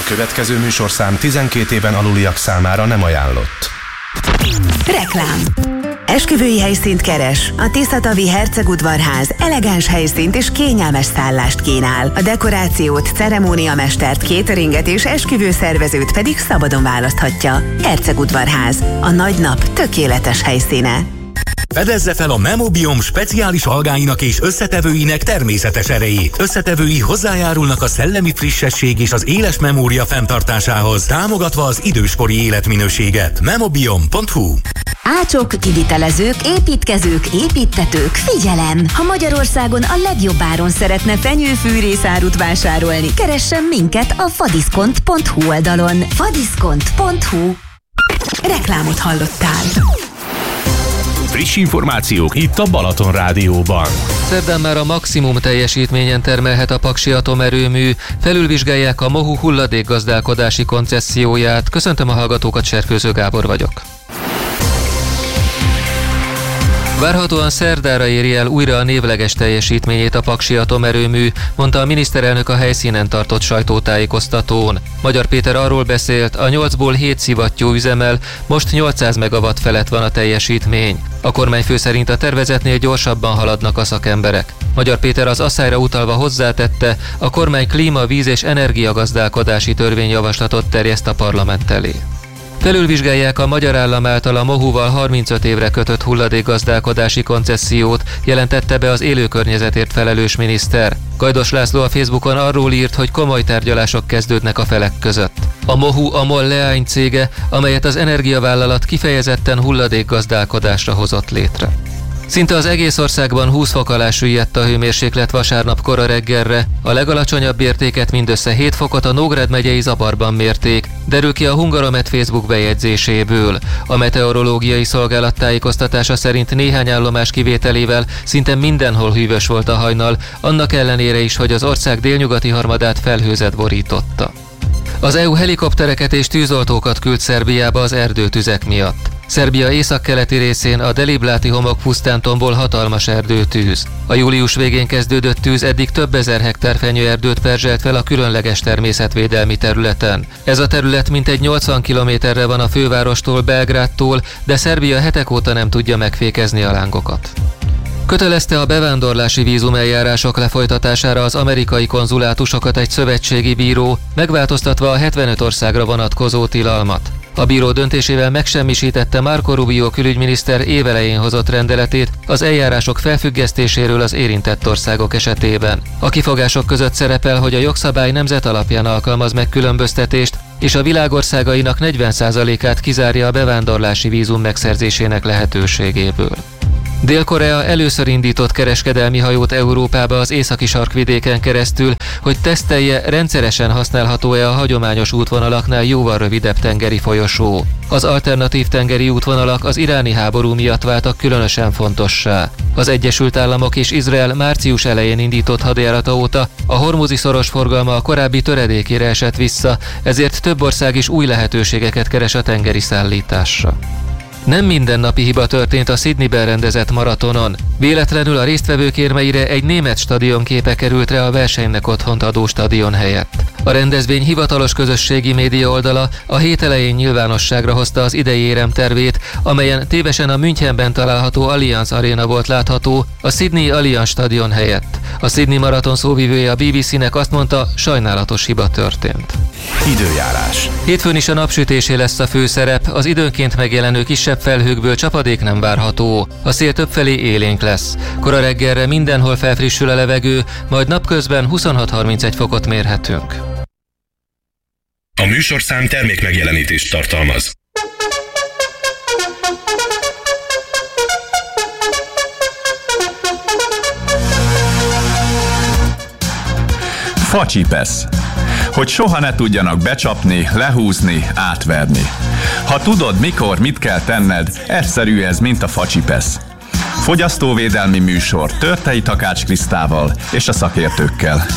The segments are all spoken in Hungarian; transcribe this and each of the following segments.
következő műsorszám 12 éven aluliak számára nem ajánlott. Reklám. Esküvői helyszínt keres. A Tiszatavi Hercegudvarház elegáns helyszínt és kényelmes szállást kínál. A dekorációt, ceremóniamestert, cateringet és esküvőszervezőt pedig szabadon választhatja. Hercegudvarház. A nagy nap tökéletes helyszíne. Fedezze fel a Memobiom speciális algáinak és összetevőinek természetes erejét. Összetevői hozzájárulnak a szellemi frissesség és az éles memória fenntartásához, támogatva az időskori életminőséget. Memobiom.hu. Ácsok, kivitelezők, építkezők, építtetők, figyelem! Ha Magyarországon a legjobb áron szeretne fenyőfűrészárut vásárolni, keressen minket a fadiszkont.hu oldalon. Fadiszkont.hu. Reklámot hallottál. Friss információk itt a Balaton Rádióban. Szerdán már a maximum teljesítményen termelhet a Paksi atomerőmű, felülvizsgálják a MOHU hulladékgazdálkodási koncesszióját. Köszöntöm a hallgatókat, Serkőző Gábor vagyok. Várhatóan szerdára éri el újra a névleges teljesítményét a Paksi atomerőmű, mondta a miniszterelnök a helyszínen tartott sajtótájékoztatón. Magyar Péter arról beszélt, a 8-ból 7 szivattyú üzemel, most 800 megawatt felett van a teljesítmény. A kormányfő szerint a tervezetnél gyorsabban haladnak a szakemberek. Magyar Péter az asszályra utalva hozzátette, a kormány klíma, víz és energiagazdálkodási törvényjavaslatot terjeszt a parlament elé. Felülvizsgálják a magyar állam által a MOHU-val 35 évre kötött hulladékgazdálkodási koncessziót, jelentette be az élőkörnyezetért felelős miniszter. Gajdos László a Facebookon arról írt, hogy komoly tárgyalások kezdődnek a felek között. A MOHU a MOL leánycége, amelyet az energiavállalat kifejezetten hulladékgazdálkodásra hozott létre. Szinte az egész országban 20 fok alá süllyedt a hőmérséklet vasárnap kora reggelre, a legalacsonyabb értéket mindössze 7 fokot a Nógrád megyei Zabarban mérték, derül ki a Hungaromet Facebook bejegyzéséből. A meteorológiai szolgálat tájékoztatása szerint néhány állomás kivételével szinte mindenhol hűvös volt a hajnal, annak ellenére is, hogy az ország délnyugati harmadát felhőzet borította. Az EU helikoptereket és tűzoltókat küld Szerbiába az erdőtüzek miatt. Szerbia északkeleti részén a Delibláti homokpusztán tombol hatalmas erdőtűz. A július végén kezdődött tűz eddig több ezer hektár fenyőerdőt perzselt fel a különleges természetvédelmi területen. Ez a terület mintegy 80 kilométerre van a fővárostól, Belgrádtól, de Szerbia hetek óta nem tudja megfékezni a lángokat. Kötelezte a bevándorlási vízumeljárások lefolytatására az amerikai konzulátusokat egy szövetségi bíró, megváltoztatva a 75 országra vonatkozó tilalmat. A bíró döntésével megsemmisítette Marco Rubio külügyminiszter évelején hozott rendeletét az eljárások felfüggesztéséről az érintett országok esetében. A kifogások között szerepel, hogy a jogszabály nemzet alapján alkalmaz megkülönböztetést, és a világországainak 40%-át kizárja a bevándorlási vízum megszerzésének lehetőségéből. Dél-Korea először indított kereskedelmi hajót Európába az északi sarkvidéken keresztül, hogy tesztelje, rendszeresen használható-e a hagyományos útvonalaknál jóval rövidebb tengeri folyosó. Az alternatív tengeri útvonalak az iráni háború miatt váltak különösen fontossá. Az Egyesült Államok és Izrael március elején indított hadjárata óta a hormuzi szoros forgalma a korábbi töredékére esett vissza, ezért több ország is új lehetőségeket keres a tengeri szállításra. Nem mindennapi hiba történt a Sydneyben rendezett maratonon. Véletlenül a résztvevők érmeire egy német stadionképe került rá a versenynek otthont adó stadion helyett. A rendezvény hivatalos közösségi média oldala a hét elején nyilvánosságra hozta az idei éremtervét, amelyen tévesen a Münchenben található Allianz Arena volt látható a Sydney Allianz stadion helyett. A Sydney maraton szóvivője a BBC-nek azt mondta, sajnálatos hiba történt. Időjárás. Hétfőn is a napsütésé lesz a főszerep, az időnként megjelenő kisebb felhőkből csapadék nem várható. A szél többfelé élénk lesz. Kora reggelre mindenhol felfrissül a levegő, majd napközben 26-31 fokot mérhetünk. A műsorszám termékmegjelenítést tartalmaz. Facsipesz. Hogy soha ne tudjanak becsapni, lehúzni, átverni. Ha tudod, mikor, mit kell tenned, egyszerű ez, mint a facsipesz. Fogyasztóvédelmi műsor Törtei Takács Krisztával és a szakértőkkel.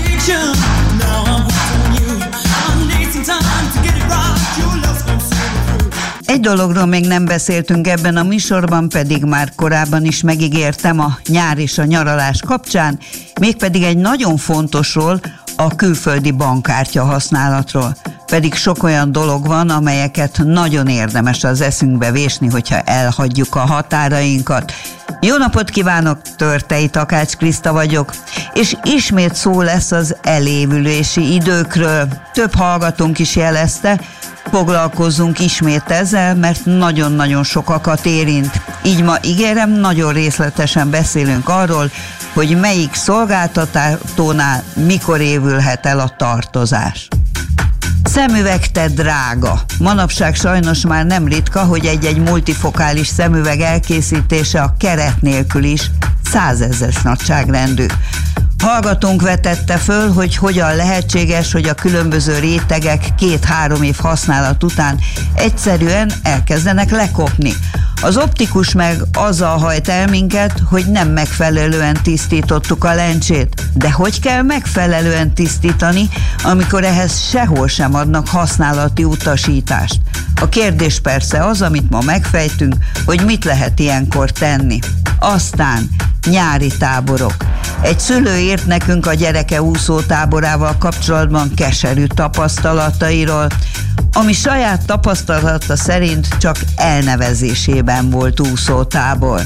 Egy dologról még nem beszéltünk ebben a műsorban, pedig már korábban is megígértem a nyár és a nyaralás kapcsán, mégpedig egy nagyon fontosról, a külföldi bankkártya használatról. Pedig sok olyan dolog van, amelyeket nagyon érdemes az eszünkbe vésni, hogyha elhagyjuk a határainkat. Jó napot kívánok, Törtei Takács Kriszta vagyok, és ismét szó lesz az elévülési időkről. Több hallgatónk is jelezte, foglalkozzunk ismét ezzel, mert nagyon-nagyon sokakat érint. Így ma ígérem, nagyon részletesen beszélünk arról, hogy melyik szolgáltatónál mikor évülhet el a tartozás. Szemüveg te drága. Manapság sajnos már nem ritka, hogy egy-egy multifokális szemüveg elkészítése a keret nélkül is 100 000-es nagyságrendű. Hallgatónk vetette föl, hogy hogyan lehetséges, hogy a különböző rétegek 2-3 év használat után egyszerűen elkezdenek lekopni. Az optikus meg azzal hajt el minket, hogy nem megfelelően tisztítottuk a lencsét. De hogy kell megfelelően tisztítani, amikor ehhez sehol sem adnak használati utasítást? A kérdés persze az, amit ma megfejtünk, hogy mit lehet ilyenkor tenni. Aztán nyári táborok. Egy szülő írt nekünk a gyereke úszótáborával kapcsolatban keserű tapasztalatairól, ami saját tapasztalata szerint csak elnevezésében volt úszótábor.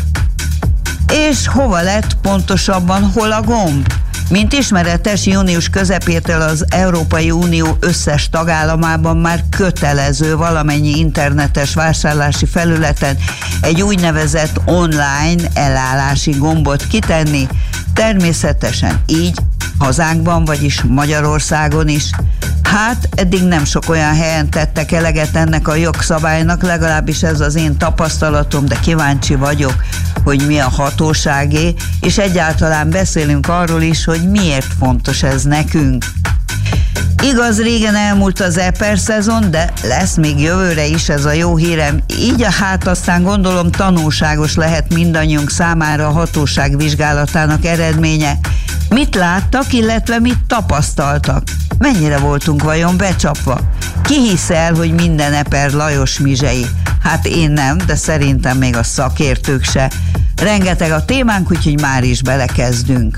És hova lett pontosabban, hol a gomb? Mint ismeretes, június közepétől az Európai Unió összes tagállamában már kötelező valamennyi internetes vásárlási felületen egy úgynevezett online elállási gombot kitenni, természetesen így hazánkban, vagyis Magyarországon is. Hát eddig nem sok olyan helyen tettek eleget ennek a jogszabálynak, legalábbis ez az én tapasztalatom, de kíváncsi vagyok, hogy mi a hatóságé, és egyáltalán beszélünk arról is, hogy miért fontos ez nekünk. Igaz, régen elmúlt az eper szezon, de lesz még jövőre is, ez a jó hírem. Így hát aztán gondolom tanulságos lehet mindannyiunk számára a hatóság vizsgálatának eredménye. Mit láttak, illetve mit tapasztaltak? Mennyire voltunk vajon becsapva? Ki hisz el, hogy minden eper Lajos Mizsei? Hát én nem, de szerintem még a szakértők se. Rengeteg a témánk, úgyhogy már is belekezdünk.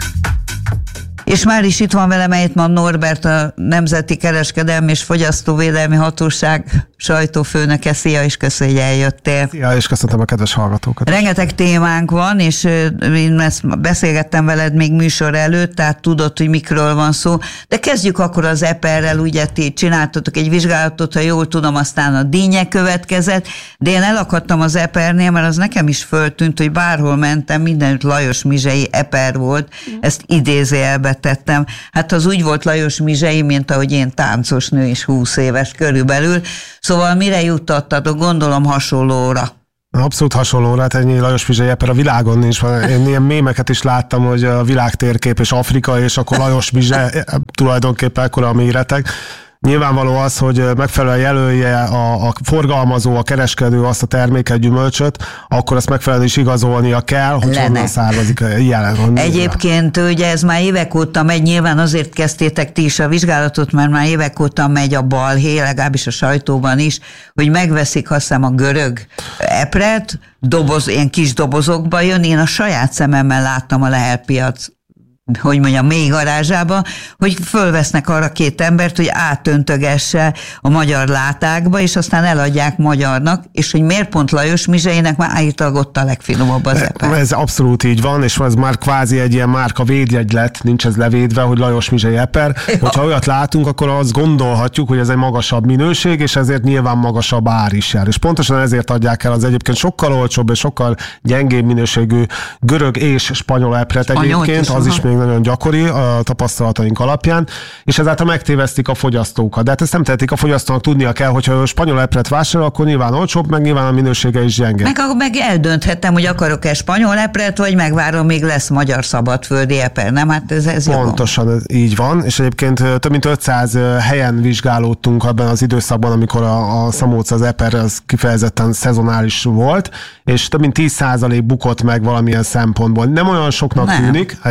És már is itt van velem Ejtman Norbert, a Nemzeti Kereskedelmi és Fogyasztóvédelmi Hatóság sajtófőnöke. Szia, és köszönöm, hogy eljöttél. Szia, és köszöntöm a kedves hallgatókat. Rengeteg témánk van, és én ezt beszélgettem veled még műsor előtt, tehát tudod, hogy mikről van szó. De kezdjük akkor az eperrel, ugye ti csináltatok egy vizsgálatot, ha jól tudom, aztán a Dínye következett, de én elakadtam az epernél, mert az nekem is föltűnt, hogy bárhol mentem, mindenütt Lajos Mizsei eper volt, ezt idézőjelbe tettem. Hát az úgy volt Lajos Mizsei, mint ahogy én táncos nő is 20 éves körülbelül. Szóval mire jutottatok? Gondolom hasonlóra. Abszolút hasonlóra, hát ennyi Lajos Mizsei eper a világon nincs. Én ilyen mémeket is láttam, hogy a világtérkép és Afrika, és akkor Lajos Mizsei tulajdonképpen ekkora a méretek. Nyilvánvaló az, hogy megfelelően jelölje a forgalmazó, a kereskedő azt a terméket, gyümölcsöt, akkor ezt megfelelően is igazolnia kell, hogy honnan származik jelen. Egyébként ugye ez már évek óta megy, nyilván azért kezdtétek ti is a vizsgálatot, mert már évek óta megy a balhé, legalábbis a sajtóban is, hogy megveszik, azt hiszem, a görög epret, ilyen kis dobozokba jön. Én a saját szememmel láttam a Lehel piac, hogy mondjam, mély garázsába, hogy fölvesznek arra 2 embert, hogy átöntögesse a magyar látákba, és aztán eladják magyarnak, és hogy miért pont Lajos Mizseinek, már állítólag ott a legfinomabb az eper. Ez abszolút így van, és ez már kvázi egy ilyen márka védjegy lett, nincs ez levédve, hogy Lajos Mizsei eper. Hogyha olyat látunk, akkor azt gondolhatjuk, hogy ez egy magasabb minőség, és ezért nyilván magasabb ár is jár. És pontosan ezért adják el az egyébként sokkal olcsóbb és sokkal gyengébb minőségű görög és spanyol epret egyébként, az is még nagyon gyakori a tapasztalataink alapján, és ezáltal megtévesztik a fogyasztókat. De hát ezt nem tehetik a fogyasztónak, tudnia kell, hogyha a spanyol epret vásárol, akkor nyilván olcsóbb, meg nyilván a minősége is gyenge. Meg eldönthetem, hogy akarok-e spanyol epret, vagy megvárom, még lesz magyar szabadföldi eper, nem? Hát ez pontosan ez így van, és egyébként több mint 500 helyen vizsgálódtunk abban az időszakban, amikor a Szamóca, az eper az kifejezetten szezonális volt, és több mint 10% bukott meg valamilyen szempontból. Nem olyan soknak tűnik egyébként,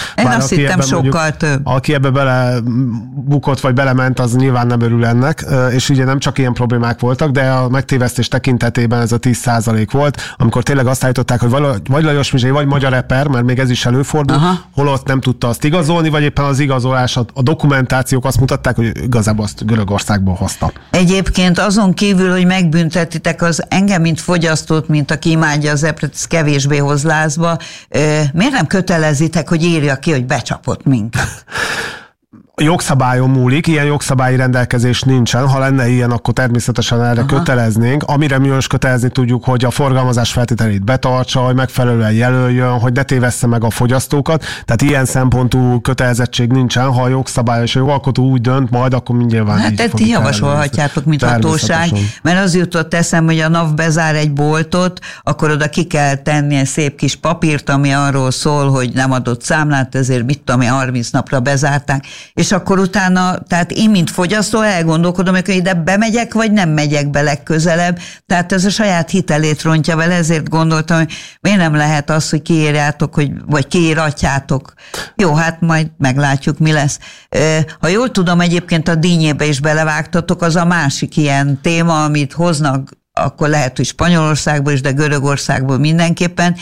Én azt hittem sokkal több. Aki ebbe belebukott vagy belement, az nyilván nem örül ennek, és ugye nem csak ilyen problémák voltak, de a megtévesztés tekintetében ez a 10% volt, amikor tényleg azt állították, hogy vagy Lajos Mizsé, vagy magyar reper, mert még ez is előfordul, holott nem tudta azt igazolni, vagy éppen az igazolás, a dokumentációk azt mutatták, hogy igazából azt Görögországból hozta. Egyébként azon kívül, hogy megbüntetitek az engem, mint fogyasztót, mint aki imádja az epret, kevésbé hoz lázba, miért nem kötelezitek, hogy írja ki, hogy becsapott minket? Jogszabályon múlik, ilyen jogszabályi rendelkezés nincsen. Ha lenne ilyen, akkor természetesen erre köteleznénk. Amire mi is kötelezni tudjuk, hogy a forgalmazás feltételeit betartsa, hogy megfelelően jelöljön, hogy ne tévessze meg a fogyasztókat. Tehát ilyen szempontú kötelezettség nincsen. Ha a jogszabály és a jogalkotó úgy dönt, majd akkor mindjárt hát ezt ti javasolhatjátok, mint hatóság, mert az jutott eszembe, hogy a NAV bezár egy boltot, akkor oda ki kell tenni egy szép kis papírt, ami arról szól, hogy nem adott számlát, ezért mit tudom, 30 napra bezárták, és akkor utána, tehát én, mint fogyasztó elgondolkodom, hogy ide bemegyek, vagy nem megyek be legközelebb. Tehát ez a saját hitelét rontja vele, ezért gondoltam, hogy miért nem lehet az, hogy kiírjátok, vagy kiíratjátok. Jó, hát majd meglátjuk, mi lesz. Ha jól tudom, egyébként a dínyébe is belevágtatok, az a másik ilyen téma, amit hoznak, akkor lehet, hogy Spanyolországból is, de Görögországból mindenképpen.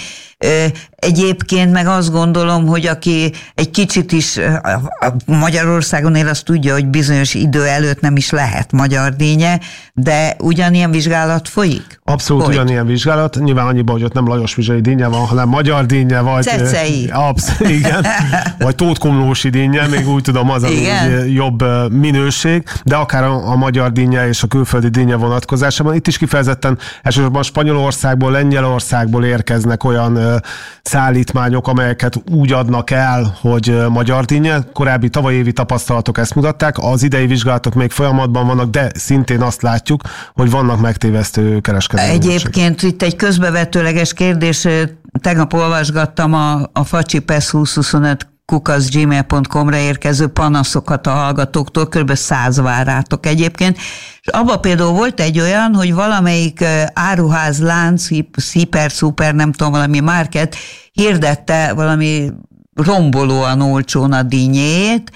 Egyébként meg azt gondolom, hogy aki egy kicsit is Magyarországon él, azt tudja, hogy bizonyos idő előtt nem is lehet magyar dínye, de ugyanilyen vizsgálat folyik? Abszolút ugyanilyen vizsgálat. Nyilván annyiban, hogy ott nem Lajos Mizsei dínye van, hanem magyar dínye, vagy... Cecei. Igen. Vagy Tóth Komlósi dínye, még úgy tudom, az a jobb minőség, de akár a magyar dínye és a külföldi dínye vonatkozásában. Itt is kifejezetten elsősorban Spanyolországból, Lengyelországból érkeznek olyan szállítmányok, amelyeket úgy adnak el, hogy magyar dínye. Korábbi tavalyi évi tapasztalatok ezt mutatták, az idei vizsgálatok még folyamatban vannak, de szintén azt látjuk, hogy vannak megtévesztő kereskedelmi. Egyébként itt egy közbevetőleges kérdés, tegnap olvasgattam a facsipesz 2025 @gmail.com-ra érkező panaszokat a hallgatóktól, kb. 100 várátok egyébként, és abban például volt egy olyan, hogy valamelyik áruház lánc, szuper, nem tudom, valami market hirdette valami rombolóan olcsón a dínyét,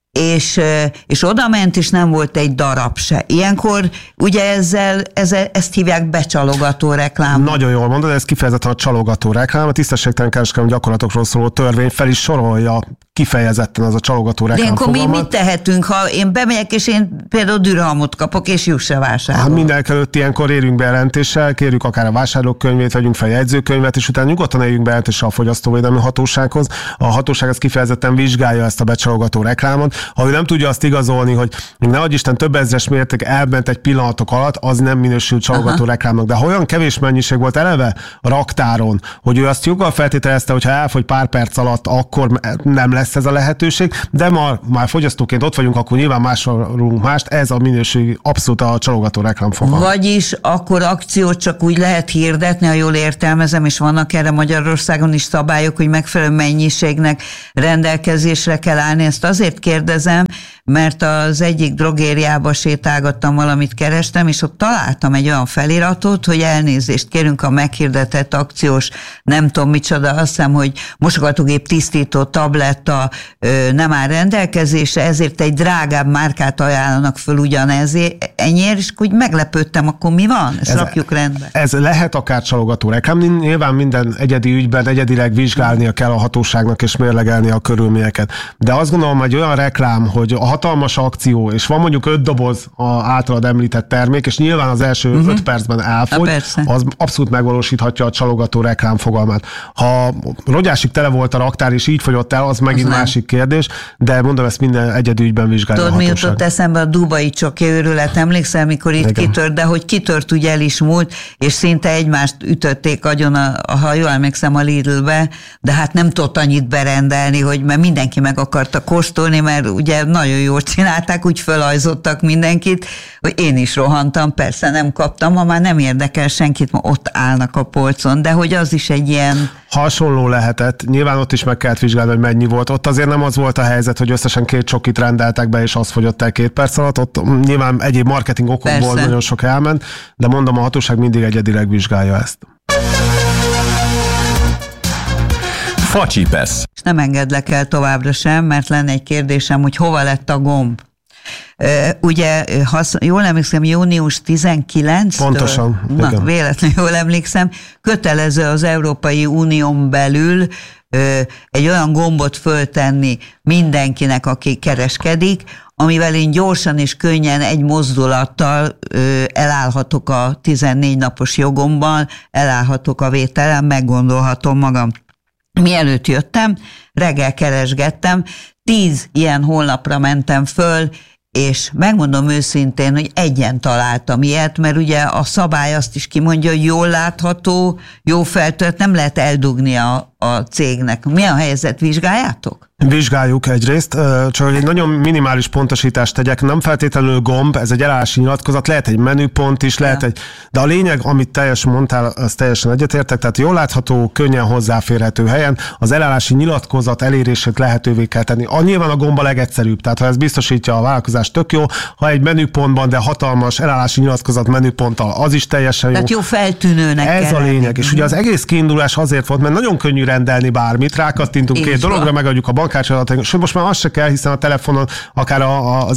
és oda ment, és nem volt egy darab se. Ilyenkor ugye ezt hívják becsalogató reklám. Nagyon jól mondod, ez kifejezetten a csalogató reklám. A tisztességtelen kereskedelmi gyakorlatokról szóló törvény fel is sorolja kifejezetten az a csalogató reklám. De akkor mi mit tehetünk, ha én bemegyek, és én például dürhalmot kapok, és juss a vásároló? Mindenekelőtt ilyenkor érjünk bejelentéssel, kérjük akár a vásárlók könyvét, vegyünk fel jegyzőkönyvet, és utána nyugodtan éljünk bejelentéssel a fogyasztóvédelmi hatósághoz. A hatóság az kifejezetten vizsgálja ezt a becsalogató reklámot. Ha ő nem tudja azt igazolni, hogy nehogy Isten több ezres mérték elment egy pillanatok alatt, az nem minősül csalogató reklámnak. De ha olyan kevés mennyiség volt eleve a raktáron, hogy ő azt joggal feltételezte, hogy ha elfogy pár perc alatt, akkor nem lesz ez a lehetőség, de már fogyasztóként ott vagyunk, akkor nyilván másolunk mást, ez a minőség abszolút a csalogató reklám fogalma. Vagyis akkor akciót csak úgy lehet hirdetni, ha jól értelmezem, és vannak erre Magyarországon is szabályok, hogy megfelelő mennyiségnek rendelkezésre kell állni. Ezt azért kérdezem, mert az egyik drogériába sétálgattam, valamit kerestem, és ott találtam egy olyan feliratot, hogy elnézést kérünk a meghirdetett akciós, nem tudom micsoda, azt hiszem, hogy mosogatógép tisztító tabletta nem áll rendelkezésre, ezért egy drágább márkát ajánlanak föl ugyanezért, ennyiért, és úgy meglepődtem, akkor mi van? Ezt rakjuk rendbe. Ez lehet akár csalogató reklám, nyilván minden egyedi ügyben egyedileg vizsgálnia kell a hatóságnak, és mérlegelni a körülményeket. De azt gondolom, hogy olyan reklám, hogy a hatalmas akció, és van mondjuk 5 doboz általad említett termék, és nyilván az első 5 percben elfogy, az abszolút megvalósíthatja a csalogató reklám fogalmát. Ha rogyásig tele volt a raktár, és így fogyott el, az megint másik kérdés, de mondom, ezt minden egyedi ügyben vizsgálja a hatóság. Tudod, mi jutott eszembe a dubai csoki őrület, emlékszel, mikor itt kitört, de hogy kitört, ugye el is múlt, és szinte egymást ütötték agyon, ha jól emlékszem, a Lidlbe, de hát nem tudott annyit berendelni, hogy mert mindenki meg akarta kóstolni, mert ugye nagyon jól csinálták, úgy fölajzottak mindenkit, hogy én is rohantam, persze nem kaptam, ha már nem érdekel senkit, ma ott állnak a polcon, de hogy az is egy ilyen... Hasonló lehetett, nyilván ott is meg kellett vizsgálni, hogy mennyi volt. Ott azért nem az volt a helyzet, hogy összesen 2 csokit rendeltek be, és az fogyott el 2 perc alatt. Ott nyilván egyéb marketing okokból nagyon sok elment, de mondom, a hatóság mindig egyedileg vizsgálja ezt. Facsipesz. És nem engedlek el továbbra sem, mert lenne egy kérdésem, hogy hova lett a gomb. Ugye, ha jól emlékszem, június 19-től, pontosan, véletlenül jól emlékszem, kötelező az Európai Unión belül egy olyan gombot föltenni mindenkinek, aki kereskedik, amivel én gyorsan és könnyen egy mozdulattal elállhatok a 14 napos jogomban, elállhatok a vételen, meggondolhatom magam. Mielőtt jöttem, reggel keresgettem, 10 ilyen honlapra mentem föl, és megmondom őszintén, hogy egyen találtam ilyet, mert ugye a szabály azt is kimondja, hogy jól látható, jó feltölt, nem lehet eldugni a cégnek. Mi a helyzet, vizsgáljátok? Vizsgáljuk egyrészt, csak egy nagyon minimális pontosítást tegyek, nem feltétlenül gomb, ez egy elállási nyilatkozat, lehet egy menüpont is, lehet egy, de a lényeg, amit teljesen mondtál, az teljesen egyetértek, tehát jól látható, könnyen hozzáférhető helyen az elállási nyilatkozat elérését lehetővé kell tenni. Nyilván a gomb a legegyszerűbb, tehát ha ez biztosítja a vállalkozást, tök jó, ha egy menüpontban, de hatalmas elállási nyilatkozat menüponttal, az is teljesen jó. Tehát jó feltűnőnek ez a lényeg, és ugye az egész kiindulás azért volt, mert nagyon könnyű rendelni bármit, rákattintunk két dologra, megadjuk a bankkártyát, sőt most már az se kell, hiszen a telefonon akár a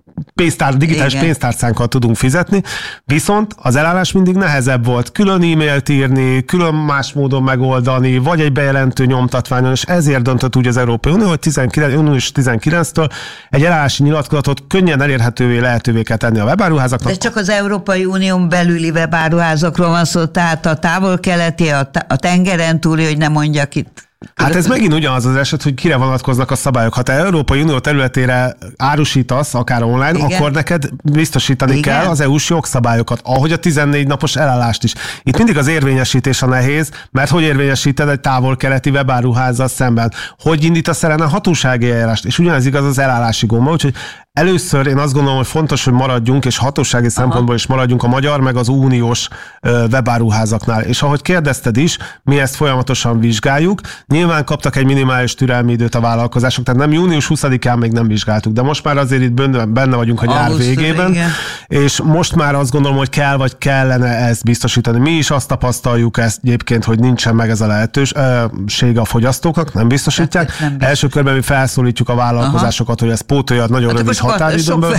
digitális pénztárcánkkal tudunk fizetni, viszont az elállás mindig nehezebb volt. Külön e-mailt írni, külön más módon megoldani, vagy egy bejelentő nyomtatványon, és ezért döntött úgy az Európai Unió, hogy június 19-től egy elállási nyilatkozatot könnyen elérhetővé, lehetővé kell tenni a webáruházaknak. De csak az Európai Unión belüli webáruházakról van szó, tehát a távol-keleti, a tengeren túli, hogy nem mondjak itt. Hát ez megint ugyanaz az eset, hogy kire vonatkoznak a szabályok. Ha te Európai Unió területére árusítasz, akár online, igen, akkor neked biztosítani igen kell az EU-s jogszabályokat, ahogy a 14 napos elállást is. Itt mindig az érvényesítés a nehéz, mert hogy érvényesíted egy távol-keleti webáruházzal szemben? Hogy indítasz ellen a hatósági eljárást? És ugyanez igaz az elállási gomba, úgyhogy először én azt gondolom, hogy fontos, hogy maradjunk, és hatósági szempontból is maradjunk a magyar, meg az uniós webáruházaknál. És ahogy kérdezted is, mi ezt folyamatosan vizsgáljuk. Nyilván kaptak egy minimális türelmi időt a vállalkozások, tehát nem június 20-án még nem vizsgáltuk, de most már azért itt benne vagyunk a nyár végében, és most már azt gondolom, hogy kell vagy kellene ezt biztosítani. Mi is azt tapasztaljuk ezt egyébként, hogy nincsen meg ez a lehetőség a fogyasztókok, nem biztosítják. Első körben mi felszólítjuk a vállalkozásokat, hogy ezt pótolja nagyon rövid határidőben.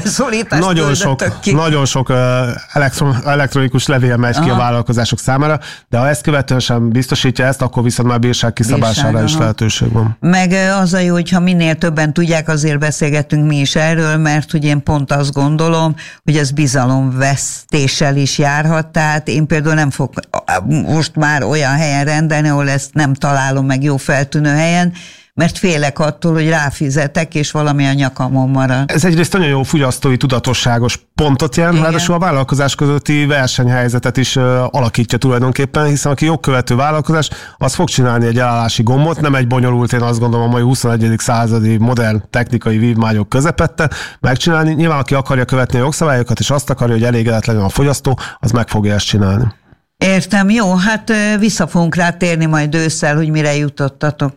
Nagyon sok elektronikus levél megy ki a vállalkozások számára, de ha ezt követően sem biztosítja ezt, akkor viszont már bírság kiszabására is lehetőség van. Meg az a jó, hogyha minél többen tudják, azért beszélgetünk mi is erről, mert hogy én pont azt gondolom, hogy ez bizalomvesztéssel is járhat, tehát én például nem fog most már olyan helyen rendelni, ahol ezt nem találom meg jó feltűnő helyen, mert félek attól, hogy ráfizetek, és valami a nyakamon marad. Ez egyrészt nagyon jó fogyasztói tudatosságos pontot jelent, ráadásul a vállalkozás közötti versenyhelyzetet is alakítja tulajdonképpen, hiszen aki jogkövető vállalkozás, az fog csinálni egy elállási gombot, nem egy bonyolult, én azt gondolom, a mai 21. századi modern technikai vívmányok közepette megcsinálni. Nyilván aki akarja követni a jogszabályokat, és azt akarja, hogy elégedetlen a fogyasztó, az meg fogja ezt csinálni. Értem, jó, hát vissza fogunk rá térni majd ősszel, hogy mire jutottatok.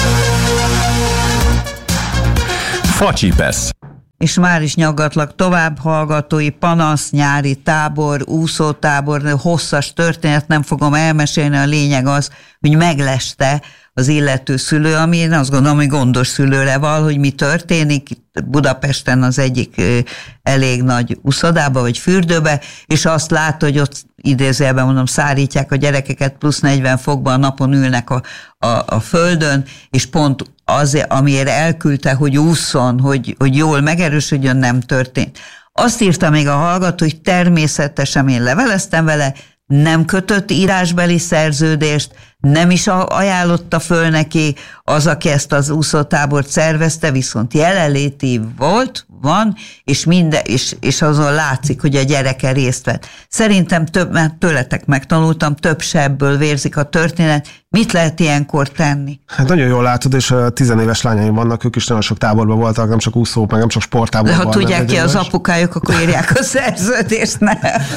Facsipesz. És már is nyaggatlak tovább, hallgatói panasz, nyári tábor, úszótábor, hosszas történet, nem fogom elmesélni, a lényeg az, hogy megleste az illető szülő, ami én azt gondolom, hogy gondos szülőre val, hogy mi történik. Budapesten az egyik elég nagy uszodába vagy fürdőbe, és azt lát, hogy ott idézőjelben mondom, szárítják a gyerekeket, plusz 40 fokban a napon ülnek a földön, és pont az, amiért elküldte, hogy ússzon, hogy jól megerősödjön, nem történt. Azt írta még a hallgató, hogy természetesen én leveleztem vele, nem kötött írásbeli szerződést, nem is ajánlotta föl neki az, aki ezt az úszótábort szervezte, viszont jelenléti van, és azon látszik, hogy a gyereke részt vett. Szerintem mert tőletek megtanultam, több sebből vérzik a történet. Mit lehet ilyenkor tenni? Hát nagyon jól látod, és 10 éves lányaim vannak, ők is nagyon sok táborban voltak, nem csak úszók, meg nem csak sporttáborban. De ha tudják ki az apukájuk, akkor írják a szerződést, ne?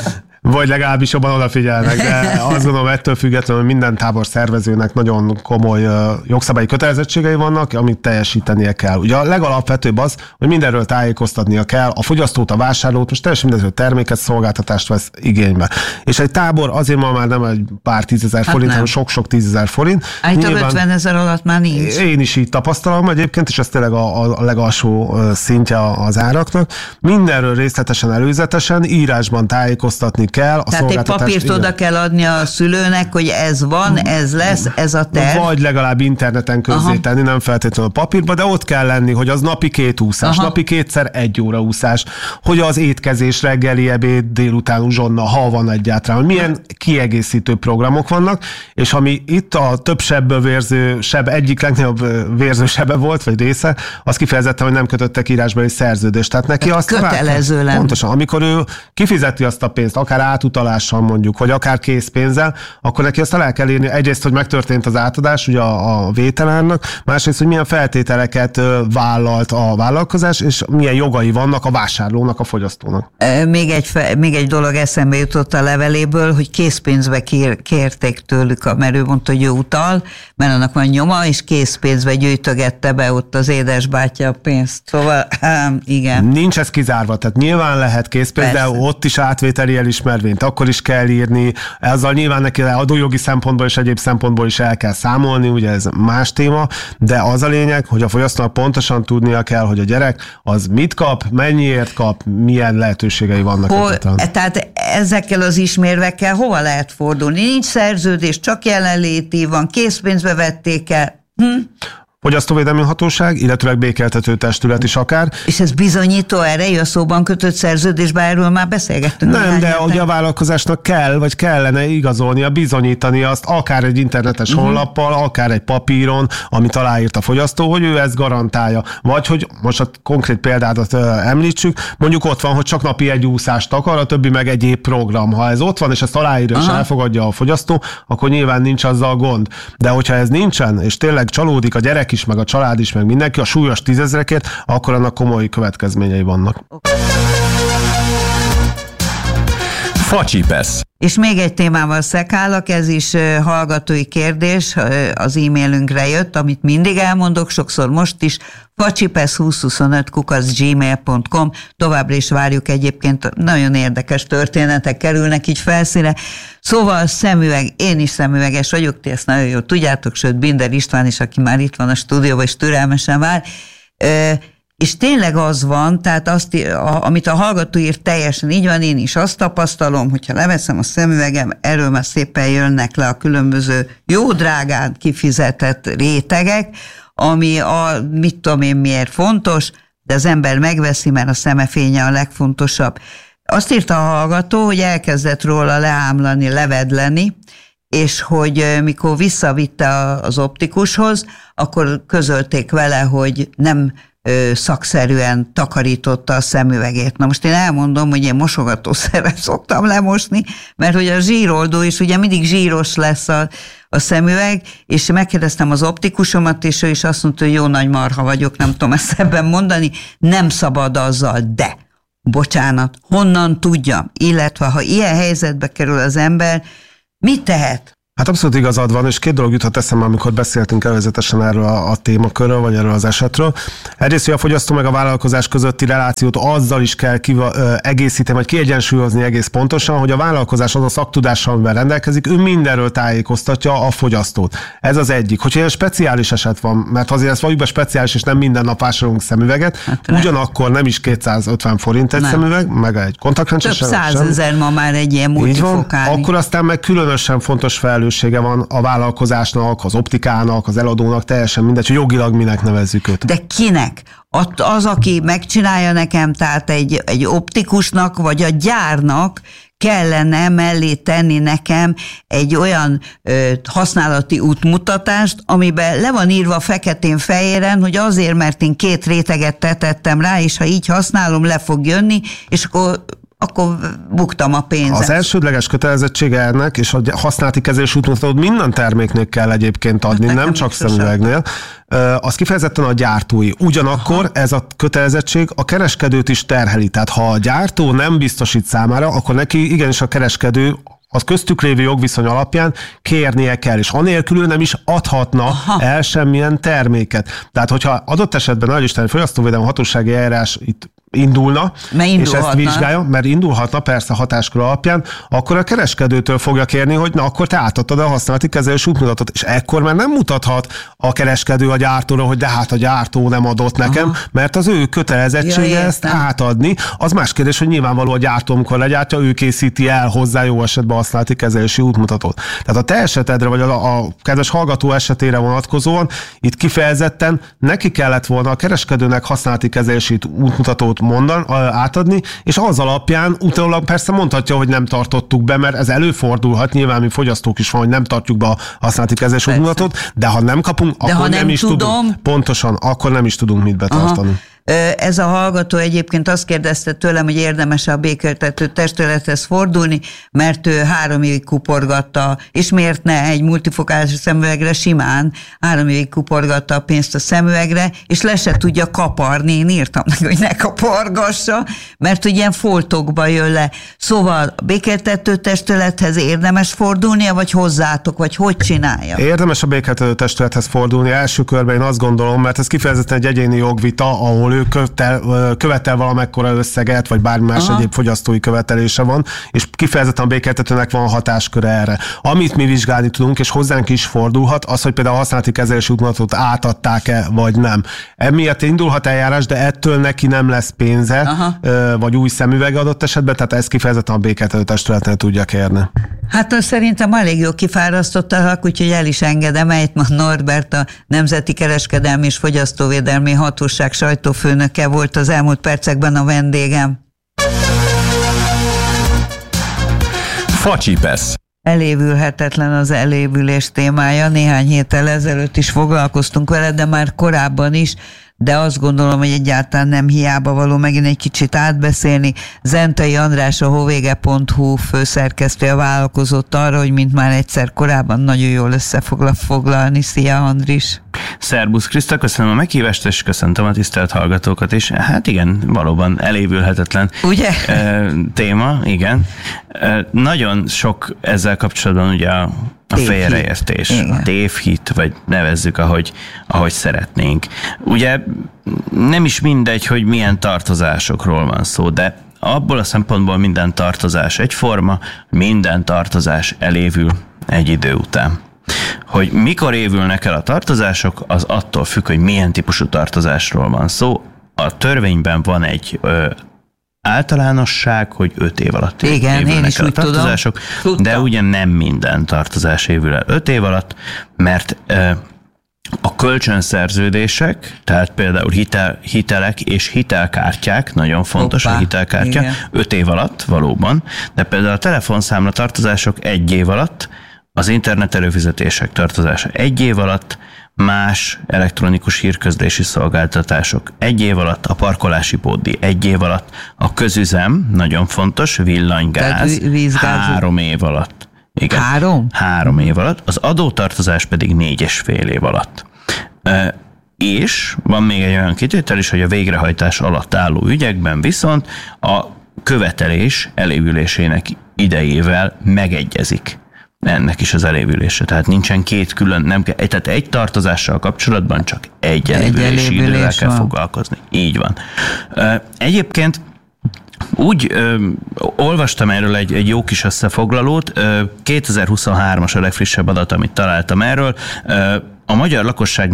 Vagy legalábbis jobban odafigyelnek, de azt gondolom, ettől függetlenül minden tábor szervezőnek nagyon komoly jogszabályi kötelezettségei vannak, amit teljesítenie kell. Ugye a legalapvetőbb az, hogy mindenről tájékoztatnia kell a fogyasztót, a vásárlót, most teljesen mindegy, hogy terméket, szolgáltatást vesz igénybe. És egy tábor azért ma már nem egy pár 10 000 forint, hanem sok-sok 10 000 forint. Állítólag 50 000 alatt már nincs. Én is így tapasztalom egyébként, és ez tényleg a legalsó szintje az áraknak. Mindenről részletesen, előzetesen, írásban tájékoztatni kell. Tehát egy papírt oda kell adni a szülőnek, hogy ez van, ez lesz, ez a terv. Vagy legalább interneten közzétenni, nem feltétlenül a papírba, de ott kell lenni, hogy az napi 2 úszás, napi 2-szer 1 óra úszás, hogy az étkezés, reggeli, ebéd, délután uzsonna, ha van egyáltalán, hogy milyen kiegészítő programok vannak, és ami itt a több sebből vérző seb, egyik legnagyobb vérző sebe volt, vagy része, az kifejezetten, hogy nem kötöttek írásbeli szerződést. Tehát neki azt kötelező lenne. Pontosan, amikor ő kifizeti azt a pénzt, akár átutalással mondjuk, vagy akár készpénzzel, akkor neki azt el kell írni egyrészt, hogy megtörtént az átadás, ugye a vételárnak, másrészt, hogy milyen feltételeket vállalt a vállalkozás, és milyen jogai vannak a vásárlónak, a fogyasztónak. Még egy dolog eszembe jutott a leveléből, hogy készpénzbe kérték tőlük, mert ő mondta, hogy ő utal, mert annak van nyoma, és készpénzbe gyűjtögette be ott az édesbátyja a pénzt. Szóval igen. Nincs ez kizárva, tehát nyilván lehet készpénz, de ott is átvételi elismervényt, akkor is kell írni, ezzel nyilván neki adójogi szempontból és egyéb szempontból is el kell számolni, ugye ez más téma, de az a lényeg, hogy a fogyasztónak pontosan tudnia kell, hogy a gyerek az mit kap, mennyiért kap, milyen lehetőségei vannak. Tehát ezekkel az ismérvekkel hova lehet fordulni? Nincs szerződés, csak jelenléti van, készpénzbe vették el. Fogyasztóvédelmi Hatóság, illetőleg békéltető testület is akár. És ez bizonyító erejű a szóban kötött szerződésben, erről már beszélgettünk. Nem, de ugye a vállalkozásnak kell, vagy kellene igazolnia, bizonyítani azt, akár egy internetes honlappal, akár egy papíron, amit aláírt a fogyasztó, hogy ő ezt garantálja. Vagy hogy most a konkrét példádat említsük, mondjuk ott van, hogy csak napi 1 úszást akar, a többi meg egyéb program. Ha ez ott van, és ezt aláírja, és elfogadja a fogyasztó, akkor nyilván nincs azzal gond. De hogyha ez nincsen, és tényleg csalódik a gyerek is, meg a család is, meg mindenki a súlyos 10 000-ekért, akkor annak komoly következményei vannak. Facsipesz. És még egy témával szekálok, ez is hallgatói kérdés, az e-mailünkre jött, amit mindig elmondok, sokszor most is, facsipesz2025@gmail.com. Továbbra is várjuk egyébként, nagyon érdekes történetek kerülnek így felszíne. Szóval szemüveg, én is szemüveges vagyok, ti ezt nagyon jól tudjátok, sőt Binder István is, aki már itt van a stúdióban, és türelmesen vár. És tényleg az van, tehát amit a hallgató ír, teljesen így van, én is azt tapasztalom, hogyha leveszem a szemüvegem, erről már szépen jönnek le a különböző jó drágán kifizetett rétegek, ami mit tudom én miért fontos, de az ember megveszi, mert a szemefénye a legfontosabb. Azt írta a hallgató, hogy elkezdett róla leámlani, levedleni, és hogy mikor visszavitte az optikushoz, akkor közölték vele, hogy nem szakszerűen takarította a szemüvegét. Na most én elmondom, hogy én mosogatószerrel szoktam lemosni, mert hogy a zsíroldó is ugye mindig zsíros lesz a szemüveg, és megkérdeztem az optikusomat, és ő is azt mondta, hogy jó nagy marha vagyok, nem tudom ezt ebben mondani, nem szabad azzal, de bocsánat, honnan tudjam, illetve ha ilyen helyzetbe kerül az ember, mit tehet? Hát abszolút igazad van, és 2 dolog juthat eszembe, amikor beszéltünk előzetesen erről a témakörről, vagy erről az esetről. Egyrészt, hogy a fogyasztó meg a vállalkozás közötti relációt azzal is kell egészíteni, vagy kiegyensúlyozni egész pontosan, hogy a vállalkozás az a szaktudással, amivel rendelkezik, ő mindenről tájékoztatja a fogyasztót. Ez az egyik. Hogyha ilyen speciális eset van, mert azért ez valójában speciális, és nem minden nap vásárolunk szemüveget, ugyanakkor nem is 250 forint egy szemüveg, meg egy kontaktlencse. Több 100 000 ma már egy ilyen multifokális. Akkor aztán meg különösen fontos felelőssége van a vállalkozásnak, az optikának, az eladónak, teljesen mindegy, hogy jogilag minek nevezzük őt. De kinek? Az, aki megcsinálja nekem, tehát egy optikusnak, vagy a gyárnak kellene mellé tenni nekem egy olyan használati útmutatást, amiben le van írva feketén-fehéren, hogy azért, mert én 2 réteget tetettem rá, és ha így használom, le fog jönni, és akkor akkor buktam a pénzet. Az elsődleges kötelezettsége ennek, és a használati kezelés útmutatót minden terméknél kell egyébként adni, nem csak szemüvegnél, az kifejezetten a gyártói. Ugyanakkor ez a kötelezettség a kereskedőt is terheli. Tehát ha a gyártó nem biztosít számára, akkor neki igenis a kereskedő az köztük lévő jogviszony alapján kérnie kell, és anélkül nem is adhatna el semmilyen terméket. Tehát, hogyha adott esetben nagy Isten fogyasztóvédelmi hatósági eljárás itt indulna, és ezt vizsgálja, mert indulhatna persze hatáskör alapján, akkor a kereskedőtől fogja kérni, hogy na, akkor te átadtad a használati kezelés útmutatót, és ekkor már nem mutathat a kereskedő a gyártóra, hogy de hát a gyártó nem adott nekem, mert az ő kötelezettsége ezt átadni. Az más kérdés, hogy nyilvánvaló a gyártó, amikor legyártja, ő készíti el hozzá jó esetben a használati kezelési útmutatót. Tehát a te esetedre, vagy a kedves hallgató esetére vonatkozóan itt kifejezetten neki kellett volna a kereskedőnek használati kezelési útmutatót átadni, és az alapján utólag persze mondhatja, hogy nem tartottuk be, mert ez előfordulhat, nyilván mi fogyasztók is van, hogy nem tartjuk be a használati kezelés útmutatót, de ha nem kapunk, akkor nem is tudunk. Pontosan, akkor nem is tudunk mit betartani. Ez a hallgató egyébként azt kérdezte tőlem, hogy érdemes a békéltető testülethez fordulni, mert ő 3 évig kuporgatta, és miért ne egy multifokális szemüvegre simán 3 évig kuporgatta a pénzt a szemüvegre, és le se tudja kaparni. Én írtam neki, hogy ne kapargassa, mert hogy ilyen foltokba jön le. Szóval a békéltető testülethez érdemes fordulnia, vagy hozzátok, vagy hogy csinálja? Érdemes a békéltető testülethez fordulni első körben, én azt gondolom, mert ez kifejezetten egy egyéni jogvita, ahol ő követel valamekkora összeget, vagy bármi más egyéb fogyasztói követelése van, és kifejezetten a békéltetőnek van hatásköre erre. Amit mi vizsgálni tudunk, és hozzánk is fordulhat, az, hogy például a használati kezelési útmutatót átadták-e, vagy nem. Emiatt indulhat eljárás, de ettől neki nem lesz pénze, vagy új szemüveg adott esetben, tehát ezt kifejezetten a békéltető testületnél tudja kérni. Hát szerintem elég jól kifárasztottak, úgyhogy el is engedem. Eitman Norbert, a Nemzeti Kereskedelmi és Fogyasztóvédelmi Hatóság sajtófőnöke volt az elmúlt percekben a vendégem. Facsipesz. Elévülhetetlen az elévülés témája. Néhány héttel ezelőtt is foglalkoztunk vele, de már korábban is, de azt gondolom, hogy egyáltalán nem hiába való megint egy kicsit átbeszélni. Zentai András, a hovége.hu főszerkesztője vállalkozott arra, hogy mint már egyszer korábban nagyon jól összefoglalni. Szia, Andris! Szerbusz Kriszta, köszönöm a meghívást, és köszöntöm a tisztelt hallgatókat is. Hát igen, valóban elévülhetetlen téma, igen. Nagyon sok ezzel kapcsolatban ugye a félreértés, a tévhit, vagy nevezzük, ahogy szeretnénk. Ugye nem is mindegy, hogy milyen tartozásokról van szó, de abból a szempontból minden tartozás egyforma, minden tartozás elévül egy idő után. Hogy mikor évülnek el a tartozások, az attól függ, hogy milyen típusú tartozásról van szó. A törvényben van egy általánosság, hogy 5 év alatt évülnek el a tartozások, de ugye nem minden tartozás évül el 5 év alatt, mert a kölcsönszerződések, tehát például hitelek és hitelkártyák, nagyon fontos a hitelkártya, 5 év alatt valóban, de például a telefonszámla tartozások 1 év alatt, az internet előfizetések tartozása 1 év alatt, más elektronikus hírközlési szolgáltatások 1 év alatt, a parkolási pótdíj 1 év alatt, a közüzem, nagyon fontos, villanygáz 3 év alatt. Igen, 3 év alatt, az adótartozás pedig 4,5 év alatt. És van még egy olyan kitétel is, hogy a végrehajtás alatt álló ügyekben viszont a követelés elévülésének idejével megegyezik ennek is az elévülése. Tehát nincsen 2 külön, tehát egy tartozással kapcsolatban csak egy elévülési idővel kell foglalkozni. Így van. Egyébként úgy olvastam erről egy jó kis összefoglalót, 2023-as a legfrissebb adat, amit találtam erről, a magyar lakosság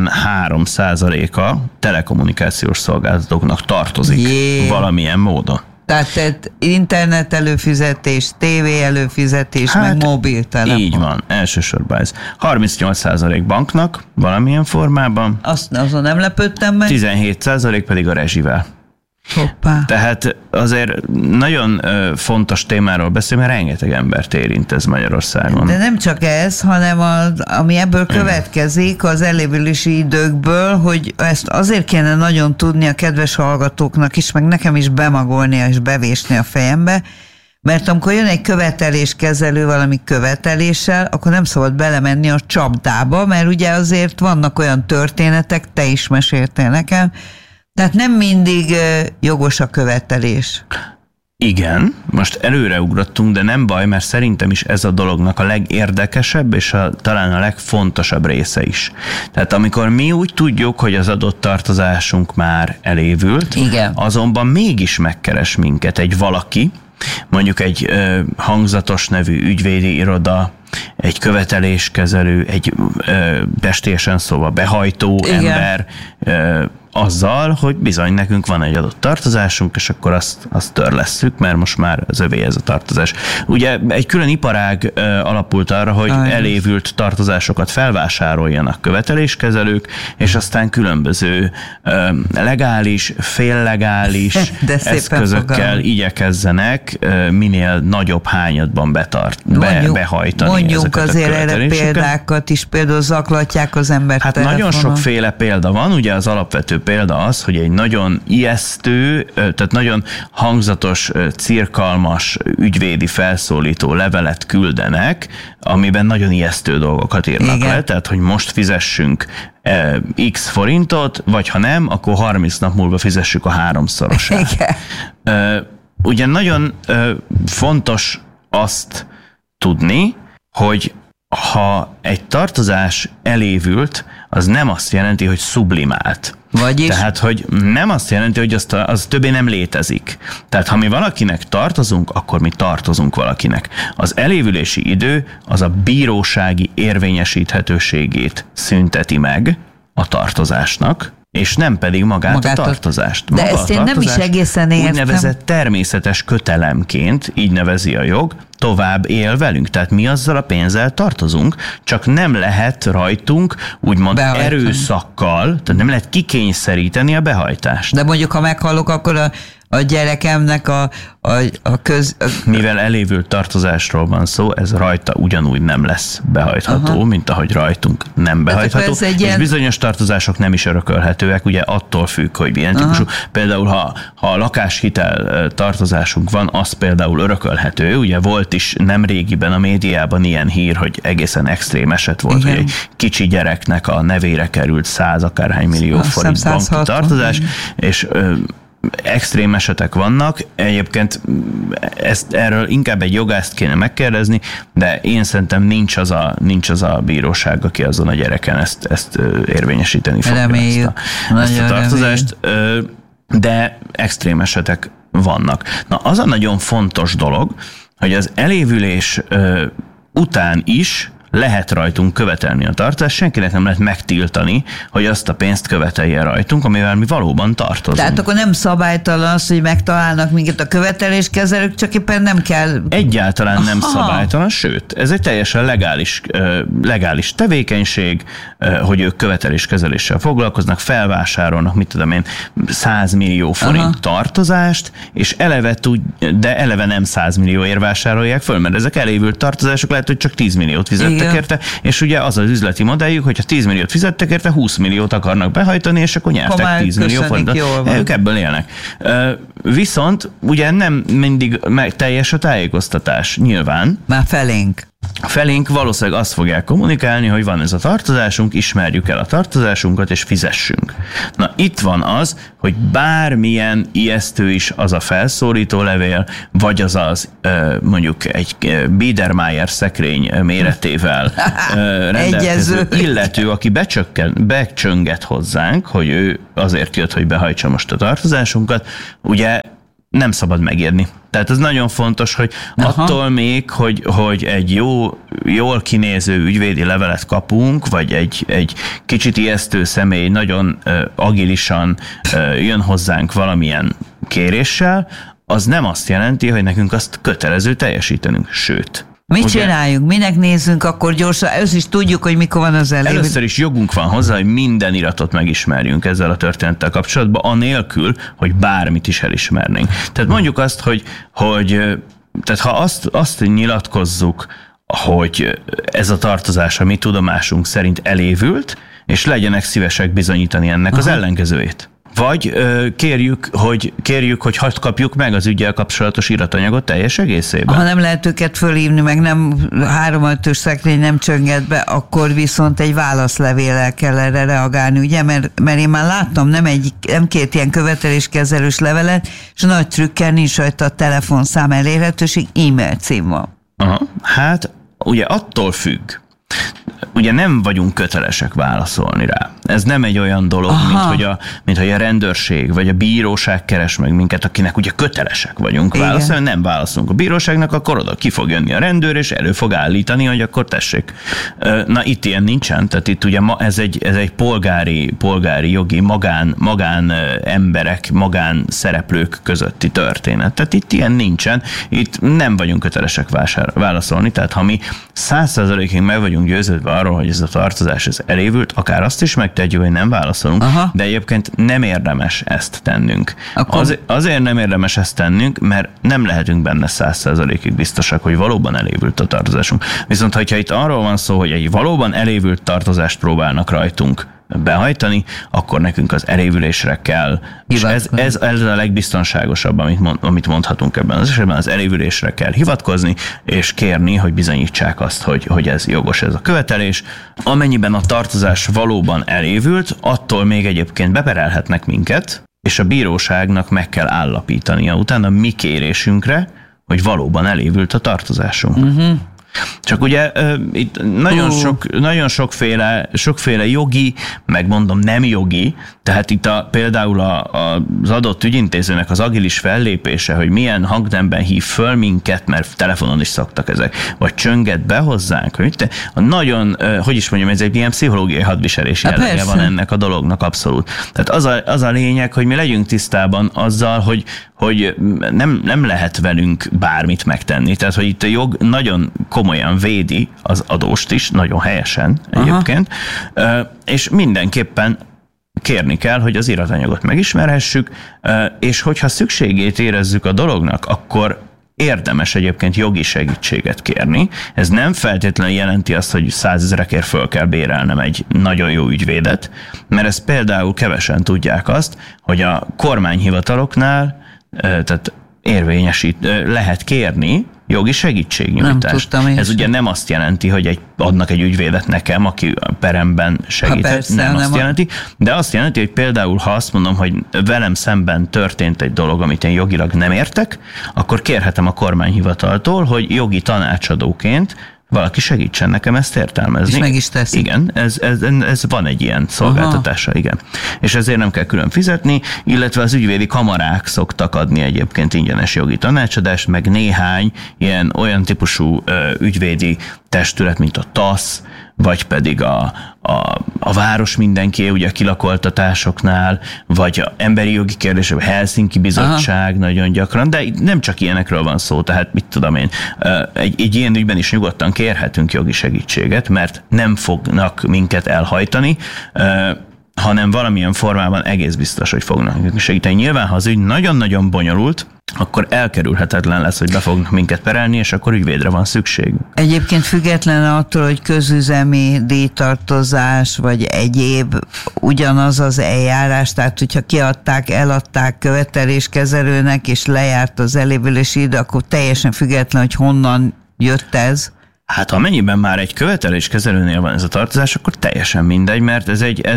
43%-a telekommunikációs szolgáltatóknak tartozik valamilyen módon. Tehát internet előfizetés, tévé előfizetés, meg mobiltelefon. Így van, elsősorban ez. 38% banknak valamilyen formában. Azon nem lepődtem meg. 17% pedig a rezsivel. Hoppá. Tehát azért nagyon fontos témáról beszél, mert rengeteg embert érint ez Magyarországon. De nem csak ez, hanem ami ebből következik az elévülési időkből, hogy ezt azért kéne nagyon tudni a kedves hallgatóknak is, meg nekem is bemagolnia és bevésni a fejembe, mert amikor jön egy követeléskezelő valami követeléssel, akkor nem szabad belemenni a csapdába, mert ugye azért vannak olyan történetek, te is meséltél nekem, tehát nem mindig jogos a követelés. Igen, most előreugrottunk, de nem baj, mert szerintem is ez a dolognak a legérdekesebb és talán a legfontosabb része is. Tehát amikor mi úgy tudjuk, hogy az adott tartozásunk már elévült, igen, azonban mégis megkeres minket egy valaki, mondjuk egy hangzatos nevű ügyvédi iroda, egy követeléskezelő, egy pestélyesen szóval behajtó igen, ember, azzal, hogy bizony nekünk van egy adott tartozásunk, és akkor azt törlesszük, mert most már az övé ez a tartozás. Ugye egy külön iparág alapult arra, hogy elévült tartozásokat felvásároljanak követeléskezelők, és aztán különböző legális, féllegális eszközökkel igyekezzenek minél nagyobb hányadban behajtani. Mondjunk azért erre példákat is, például zaklatják az embert. Hát nagyon sokféle példa van, ugye az alapvető példa az, hogy egy nagyon ijesztő, tehát nagyon hangzatos, cirkalmas ügyvédi felszólító levelet küldenek, amiben nagyon ijesztő dolgokat írnak le, tehát hogy most fizessünk x forintot, vagy ha nem, akkor 30 nap múlva fizessük a 3-szorosát. Ugye nagyon fontos azt tudni, hogy ha egy tartozás elévült, az nem azt jelenti, hogy sublimált. Vagyis? Tehát, hogy nem azt jelenti, hogy az többé nem létezik. Tehát, ha mi valakinek tartozunk, akkor mi tartozunk valakinek. Az elévülési idő az a bírósági érvényesíthetőségét szünteti meg a tartozásnak, és nem pedig magát a tartozást. De ezt én nem is egészen értem. Úgynevezett természetes kötelemként, így nevezi a jog, tovább él velünk. Tehát mi azzal a pénzzel tartozunk, csak nem lehet rajtunk úgymond erőszakkal, tehát nem lehet kikényszeríteni a behajtást. De mondjuk, ha meghallok, akkor a gyerekemnek Mivel elévült tartozásról van szó, ez rajta ugyanúgy nem lesz behajtható, mint ahogy rajtunk nem behajtható. És bizonyos tartozások nem is örökölhetőek, ugye attól függ, hogy milyen típusú. Például, ha a lakáshitel tartozásunk van, az például örökölhető. Ugye volt is nem régiben a médiában ilyen hír, hogy egészen extrém eset volt, hogy egy kicsi gyereknek a nevére került 100 akárhány millió forint banki tartozás, és extrém esetek vannak. Egyébként erről inkább egy jogászt kéne megkérdezni, de én szerintem nincs az a bíróság, aki azon a gyereken ezt érvényesíteni fogja, ezt a tartozást. De extrém esetek vannak. Na, az a nagyon fontos dolog, hogy az elévülés után is lehet rajtunk követelni a tartást, senkinek nem lehet megtiltani, hogy azt a pénzt követelje rajtunk, amivel mi valóban tartozunk. Tehát akkor nem szabálytalan az, hogy megtalálnak minket a követeléskezelők, csak éppen nem kell... Egyáltalán nem szabálytalan, sőt, ez egy teljesen legális tevékenység, hogy ők követeléskezeléssel foglalkoznak, felvásárolnak, mit tudom én, 100 millió forint tartozást, és eleve nem 100 millióért vásárolják föl, mert ezek elévült tartozások, lehet, hogy csak 10 milliót fizettek érte, és ugye az az üzleti modelljük, hogyha 10 milliót fizettek érte, 20 milliót akarnak behajtani, és akkor nyertek 10 millió forintot. Ők ebből élnek. Viszont ugye nem mindig teljes a tájékoztatás, nyilván. Már Felénk valószínűleg azt fogják kommunikálni, hogy van ez a tartozásunk, ismerjük el a tartozásunkat, és fizessünk. Na, itt van az, hogy bármilyen ijesztő is az a felszólító levél, vagy az mondjuk egy Biedermeier szekrény méretével rendelkező illető, aki becsönget hozzánk, hogy ő azért jött, hogy behajtsa most a tartozásunkat, ugye nem szabad megírni. Tehát ez nagyon fontos, hogy attól még, hogy egy jól kinéző ügyvédi levelet kapunk, vagy egy kicsit ijesztő személy nagyon agilisan jön hozzánk valamilyen kéréssel, az nem azt jelenti, hogy nekünk azt kötelező teljesítenünk. Sőt, Mit csináljunk? Minek nézzünk akkor gyorsan? Ezt is tudjuk, hogy mikor van az elévült. Először is jogunk van hozzá, hogy minden iratot megismerjünk ezzel a történettel kapcsolatban, anélkül, hogy bármit is elismernénk. Tehát mondjuk azt, hogy tehát ha azt nyilatkozzuk, hogy ez a tartozás a mi tudomásunk szerint elévült, és legyenek szívesek bizonyítani ennek az ellenkezőjét. Vagy kérjük, hogy hadd kapjuk meg az üggyel kapcsolatos iratanyagot teljes egészében. Ha nem lehet őket fölhívni, meg nem 3-5-ös szekrény nem csönget be, akkor viszont egy válaszlevéllel kell erre reagálni, ugye? Mert én már láttam nem két ilyen követeléskezelős levelet, és nagy trükkel nincs rajta a telefonszám elérhetőség, e-mail cím van. Aha. Hát ugye attól függ. Ugye nem vagyunk kötelesek válaszolni rá. Ez nem egy olyan dolog, mint hogy a rendőrség vagy a bíróság keres meg minket, akinek ugye kötelesek vagyunk válaszolni, nem válaszolunk a bíróságnak, akkor oda ki fog jönni a rendőr, és elő fog állítani, hogy akkor tessék. Na itt ilyen nincsen, tehát itt ugye ez egy polgári jogi, magán emberek, magán szereplők közötti történet. Tehát itt ilyen nincsen, itt nem vagyunk kötelesek válaszolni, tehát ha mi 100%-ig meg vagyunk győződve arról, hogy ez a tartozás ez elévült, akár azt is megtegyük, hogy nem válaszolunk, de egyébként nem érdemes ezt tennünk. Azért nem érdemes ezt tennünk, mert nem lehetünk benne 100%-ig biztosak, hogy valóban elévült a tartozásunk. Viszont, hogyha itt arról van szó, hogy egy valóban elévült tartozást próbálnak rajtunk behajtani, akkor nekünk az elévülésre kell. És ez a legbiztonságosabb, amit mondhatunk ebben az esetben, az elévülésre kell hivatkozni, és kérni, hogy bizonyítsák azt, hogy ez jogos ez a követelés. Amennyiben a tartozás valóban elévült, attól még egyébként beperelhetnek minket, és a bíróságnak meg kell állapítania utána mi kérésünkre, hogy valóban elévült a tartozásunk. Csak ugye itt nagyon sokféle jogi, meg mondom nem jogi, tehát itt például az adott ügyintézőnek az agilis fellépése, hogy milyen hangnemben hív föl minket, mert telefonon is szoktak ezek, vagy csönget be hozzánk, hogy nagyon, hogy is mondjam, ez egy ilyen pszichológiai hadviselési jellege van ennek a dolognak abszolút. Tehát az a lényeg, hogy mi legyünk tisztában azzal, hogy nem lehet velünk bármit megtenni. Tehát, hogy itt a jog nagyon komolyan védi az adóst is, nagyon helyesen egyébként, és mindenképpen kérni kell, hogy az iratanyagot megismerhessük, és hogyha szükségét érezzük a dolognak, akkor érdemes egyébként jogi segítséget kérni. Ez nem feltétlenül jelenti azt, hogy 100 000-ekért föl kell bérelnem egy nagyon jó ügyvédet, mert ezt például kevesen tudják azt, hogy a kormányhivataloknál tehát lehet kérni jogi segítségnyújtást. Ez ugye nem azt jelenti, hogy adnak egy ügyvédet nekem, aki a peremben segített, nem azt jelenti, de azt jelenti, hogy például ha azt mondom, hogy velem szemben történt egy dolog, amit én jogilag nem értek, akkor kérhetem a kormányhivataltól, hogy jogi tanácsadóként valaki segítsen nekem ezt értelmezni. És meg is teszi. Igen, ez van egy ilyen szolgáltatása, igen. És ezért nem kell külön fizetni, illetve az ügyvédi kamarák szoktak adni egyébként ingyenes jogi tanácsadást, meg néhány olyan típusú ügyvédi testület, mint a TASZ, vagy pedig a város mindenki, ugye a kilakoltatásoknál, vagy a emberi jogi kérdések, a Helsinki Bizottság nagyon gyakran, de nem csak ilyenekről van szó, tehát mit tudom én, egy ilyen ügyben is nyugodtan kérhetünk jogi segítséget, mert nem fognak minket elhajtani, hanem valamilyen formában egész biztos, hogy fognak segíteni. Nyilván, ha az ügy nagyon-nagyon bonyolult, akkor elkerülhetetlen lesz, hogy be fognak minket perelni, és akkor ügyvédre van szükség. Egyébként független attól, hogy közüzemi díjtartozás, vagy egyéb, ugyanaz az eljárás, tehát hogyha eladták követeléskezelőnek, és lejárt az elévülési idő, akkor teljesen független, hogy honnan jött ez. Hát amennyiben már egy követeléskezelőnél van ez a tartozás, akkor teljesen mindegy, mert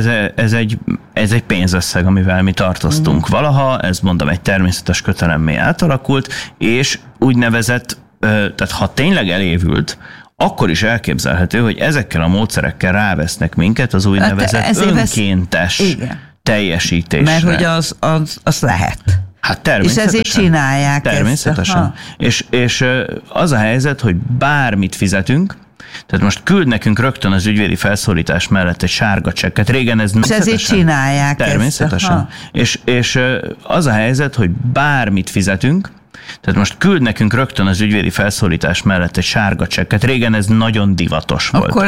ez egy pénzösszeg, amivel mi tartoztunk valaha, ez mondom egy természetes kötelemmé átalakult, és úgynevezett, tehát ha tényleg elévült, akkor is elképzelhető, hogy ezekkel a módszerekkel rávesznek minket az úgynevezett önkéntes teljesítésre. Mert hogy az lehet. Hát természetesen. És ezért csinálják természetesen. És az a helyzet, hogy bármit fizetünk, tehát most küld nekünk rögtön az ügyvédi felszólítás mellett egy sárga csekket. Régen ez és ezért csinálják természetesen. És az a helyzet, hogy bármit fizetünk, Tehát most küld nekünk rögtön az ügyvédi felszólítás mellett egy sárga csekket. Régen ez nagyon divatos volt. Akkor